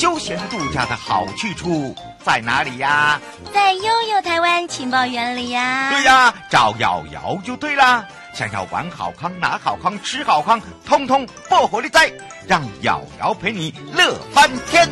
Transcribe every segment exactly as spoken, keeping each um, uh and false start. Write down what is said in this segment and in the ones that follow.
休闲度假的好去处在哪里呀？ 在悠悠台湾情报园里呀。 对呀，找瑶瑶就对啦。想要玩好康、拿好康、吃好康，通通爆火力在，让瑶瑶陪你乐翻天。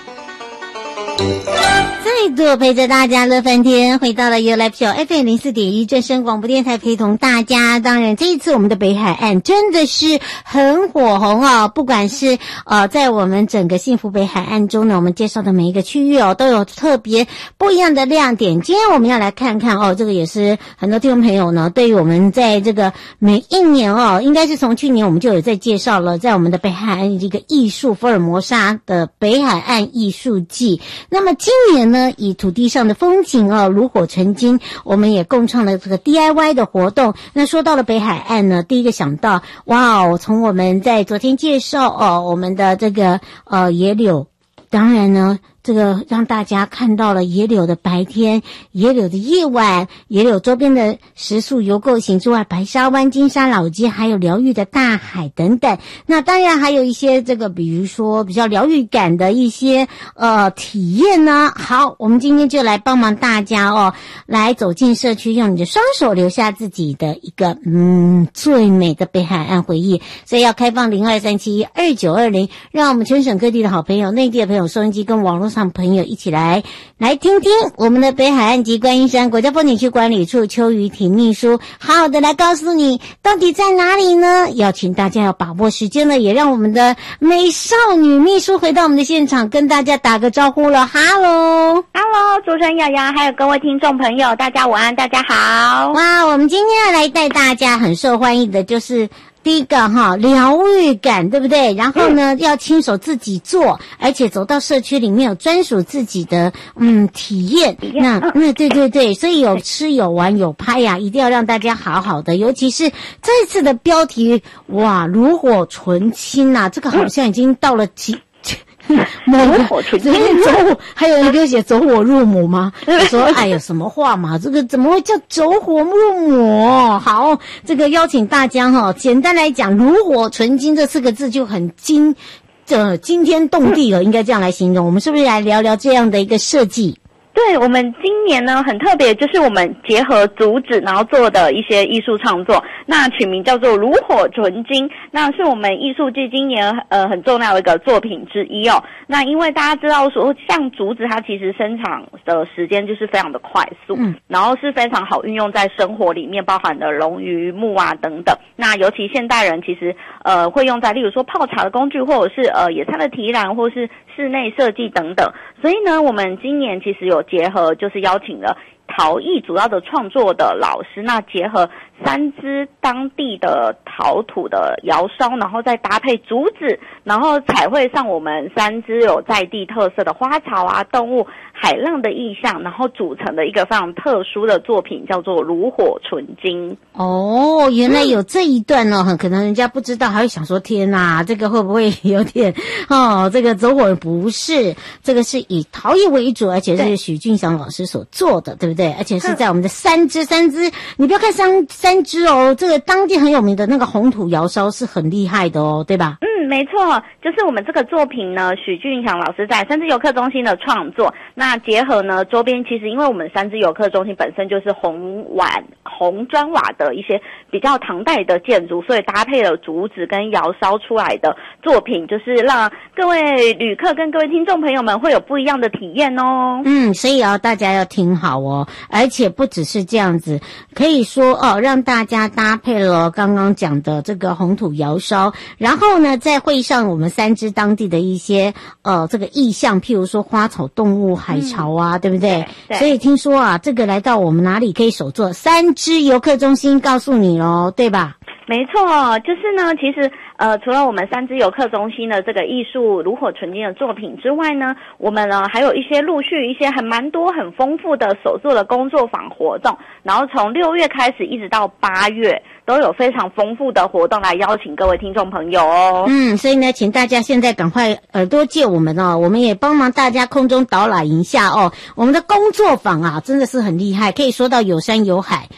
再度陪着大家乐翻天，回到了 YouLife Show F M 零四点一正声广播电台，陪同大家。当然这一次我们的北海岸真的是很火红哦，不管是呃在我们整个幸福北海岸中呢，我们介绍的每一个区域哦都有特别不一样的亮点。今天我们要来看看哦，这个也是很多听众朋友呢对于我们在这个每一年哦，应该是从去年我们就有在介绍了，在我们的北海岸这个艺术福尔摩沙的北海岸艺术季。那么今年呢，以土地上的风景哦，炉火纯青，我们也共创了这个 D I Y 的活动。那说到了北海岸呢，第一个想到，哇哦，从我们在昨天介绍哦，我们的这个呃野柳，当然呢，这个让大家看到了野柳的白天、野柳的夜晚、野柳周边的食宿游购行之外，白沙湾、金沙老街，还有疗愈的大海等等。那当然还有一些这个比如说比较疗愈感的一些呃体验呢。好，我们今天就来帮忙大家哦，来走进社区，用你的双手留下自己的一个嗯最美的北海岸回忆。所以要开放零二三七二九二零，让我们全省各地的好朋友、内地的朋友、收音机跟网络上朋友一起来来听听我们的北海岸及观音山国家风景区管理处邱瑜婷秘书好好的来告诉你到底在哪里呢？要请大家要把握时间了，也让我们的美少女秘书回到我们的现场跟大家打个招呼了。哈喽哈喽，主持人瑶瑶还有各位听众朋友，大家午安，大家好。 哇，我们今天要来带大家很受欢迎的就是第一个哈，疗愈感，对不对？然后呢，要亲手自己做，而且走到社区里面有专属自己的嗯体验。那那对对对，所以有吃有玩有拍呀、啊，一定要让大家好好的。尤其是这次的标题，哇，炉火纯青啊，这个好像已经到了几。 走火纯青， 走火，还有人给我写走火入魔吗？我说，哎呀，什么话嘛？这个怎么会叫走火入魔？好，这个邀请大家哈，简单来讲，炉火纯青这四个字就很惊，呃，惊天动地了，应该这样来形容。我们是不是来聊聊这样的一个设计？ 对，我们今年呢很特别，就是我们结合竹子然后做的一些艺术创作，那取名叫做炉火纯青，那是我们艺术季今年呃很重要的一个作品之一哦。那因为大家知道说，像竹子它其实生长的时间就是非常的快速，嗯，然后是非常好运用在生活里面，包含的龙鱼木啊等等。那尤其现代人其实呃会用在例如说泡茶的工具，或者是呃野餐的提篮，或是室内设计等等。所以呢，我们今年其实有结合，就是邀请了陶艺主要的创作的老师，那结合三支当地的陶土的窑烧，然后再搭配竹子，然后彩绘上我们三支有在地特色的花草啊、动物、海浪的意象，然后组成的一个非常特殊的作品，叫做炉火纯青。 哦，原来有这一段哦，很可能人家不知道，还会想说天哪，这个会不会有点哦？这个走火不是，这个是以陶艺为主，而且是许俊祥老师所做的，对不对？而且是在我们的三支三支，你不要看三三支哦，这个当地很有名的那个红土窑烧是很厉害的哦，对吧？ 嗯，没错，就是我们这个作品呢，许俊祥老师在三支游客中心的创作，那结合呢周边，其实因为我们三支游客中心本身就是红瓦红砖瓦的一些比较唐代的建筑，所以搭配了竹子跟窑烧出来的作品，就是让各位旅客跟各位听众朋友们会有不一样的体验哦。 嗯，所以啊，大家要听好哦，而且不只是这样子，可以说哦，让大家搭配了刚刚讲的这个红土窑烧，然后呢，再会上我们三支当地的一些呃这个意象，譬如说花草动物、海潮啊，嗯、对不对？对对。所以听说啊，这个来到我们哪里可以手做？三支游客中心告诉你咯，对吧？ 没错，就是呢，其实呃，除了我们三支游客中心的这个艺术炉火纯青的作品之外呢，我们呢还有一些陆续一些很蛮多很丰富的手作的工作坊活动，然后从六月开始一直到八月。都有非常丰富的活动来邀请各位听众朋友哦。 嗯，所以呢，请大家现在赶快耳朵借我们哦，我们也帮忙大家空中导览一下哦。我们的工作坊啊，真的是很厉害，可以说到有山有海，